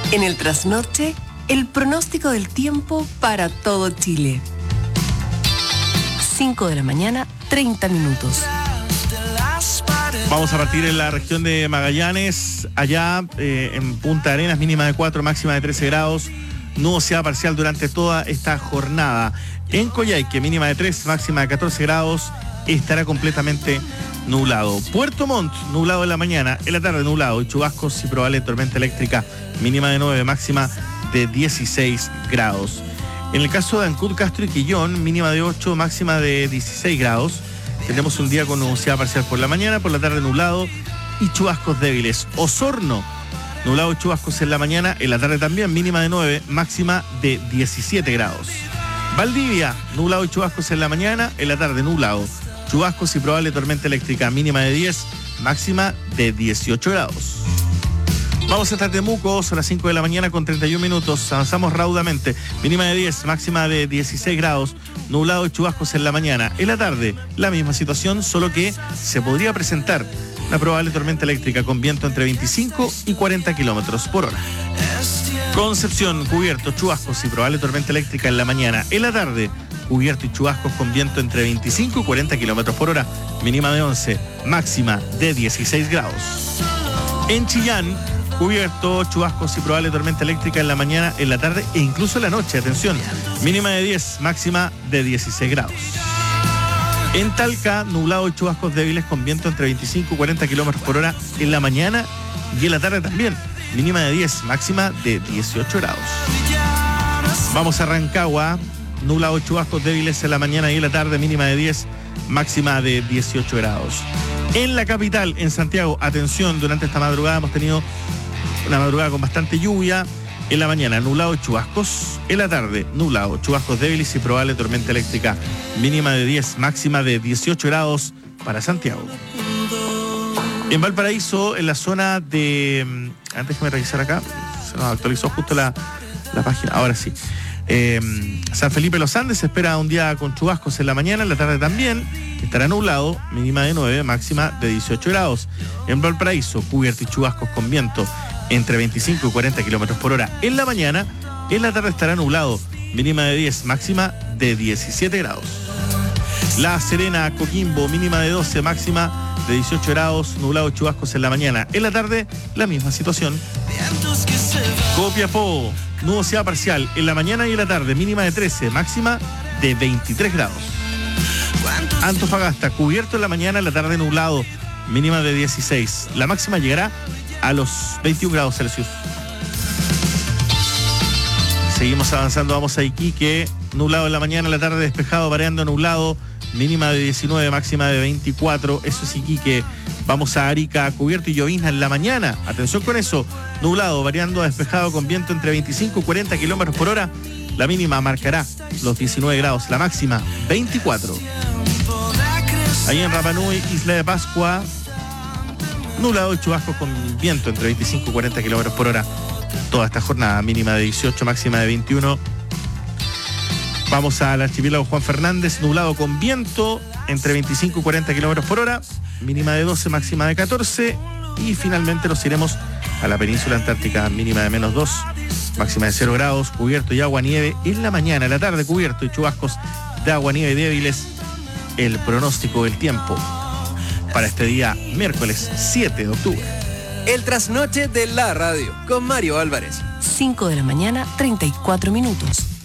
En el trasnoche, el pronóstico del tiempo para todo Chile. 5 de la mañana, 30 minutos. Vamos a partir en la región de Magallanes, allá en Punta Arenas, mínima de 4, máxima de 13 grados, nubosidad parcial durante toda esta jornada. En Coyhaique, mínima de 3, máxima de 14 grados, estará completamente nublado. Puerto Montt, nublado en la mañana, en la tarde nublado y chubascos y probable tormenta eléctrica, mínima de 9, máxima de 16 grados. En el caso de Ancud, Castro y Quillón, mínima de 8, máxima de 16 grados. Tenemos un día con nubosidad parcial por la mañana, por la tarde nublado y chubascos débiles. Osorno, nublado y chubascos en la mañana, en la tarde también, mínima de 9, máxima de 17 grados. Valdivia, nublado y chubascos en la mañana, en la tarde nublado, chubascos y probable tormenta eléctrica, mínima de 10, máxima de 18 grados. Vamos hasta Temuco, son las 5 de la mañana con 31 minutos, avanzamos raudamente, mínima de 10, máxima de 16 grados, nublado y chubascos en la mañana. En la tarde, la misma situación, solo que se podría presentar una probable tormenta eléctrica con viento entre 25 y 40 kilómetros por hora. Concepción, cubierto, chubascos y probable tormenta eléctrica en la mañana. En la tarde, cubierto y chubascos con viento entre 25 y 40 kilómetros por hora, mínima de 11, máxima de 16 grados. En Chillán, cubierto, chubascos y probable tormenta eléctrica en la mañana, en la tarde e incluso en la noche, atención, mínima de 10, máxima de 16 grados. En Talca, nublado y chubascos débiles con viento entre 25 y 40 kilómetros por hora en la mañana y en la tarde también, mínima de 10, máxima de 18 grados. Vamos a Rancagua, nublado y chubascos débiles en la mañana y en la tarde, mínima de 10, máxima de 18 grados. En la capital, en Santiago, atención, durante esta madrugada hemos tenido una madrugada con bastante lluvia. En la mañana, nublado y chubascos. En la tarde, nublado, chubascos débiles y probable tormenta eléctrica. Mínima de 10, máxima de 18 grados para Santiago. En Valparaíso, en la zona de... Antes que me revisar acá, se nos actualizó justo la página. Ahora sí. San Felipe Los Andes se espera un día con chubascos en la mañana, en la tarde también. Estará nublado, mínima de 9, máxima de 18 grados. En Valparaíso, cubierto y chubascos con viento entre 25 y 40 kilómetros por hora en la mañana. En la tarde estará nublado, mínima de 10, máxima de 17 grados. La Serena, Coquimbo, mínima de 12, máxima de 18 grados, nublado y chubascos en la mañana. En la tarde, la misma situación. Copiapó, nubosidad parcial en la mañana y en la tarde, mínima de 13, máxima de 23 grados. Antofagasta, cubierto en la mañana, en la tarde nublado, mínima de 16. La máxima llegará a los 21 grados Celsius. Seguimos avanzando, vamos a Iquique, nublado en la mañana, en la tarde despejado, variando nublado, mínima de 19, máxima de 24, eso es Iquique. Vamos a Arica, cubierto y llovizna en la mañana, atención con eso, nublado, variando despejado con viento entre 25 y 40 kilómetros por hora, la mínima marcará los 19 grados, la máxima 24. Ahí en Rapa Nui, Isla de Pascua, nublado y chubascos con viento entre 25 y 40 kilómetros por hora toda esta jornada, mínima de 18, máxima de 21. Vamos al archipiélago Juan Fernández, nublado con viento entre 25 y 40 kilómetros por hora, mínima de 12, máxima de 14. Y finalmente nos iremos a la península antártica, mínima de menos 2, máxima de 0 grados, cubierto y agua nieve en la mañana, en la tarde cubierto y chubascos de agua nieve débiles. El pronóstico del tiempo para este día miércoles 7 de octubre. El trasnoche de la radio con Mario Álvarez. 5 de la mañana, 34 minutos.